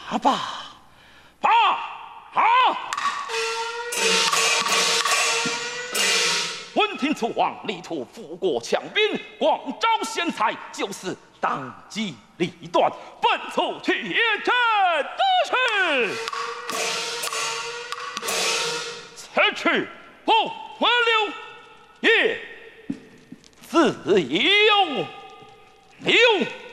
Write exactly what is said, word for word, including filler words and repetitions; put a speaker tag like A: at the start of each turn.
A: 打吧，打！好！闻听楚王力图富国强兵，广招贤才，就是当机立断，奔出去也真得去。此去不挽留，也自有留。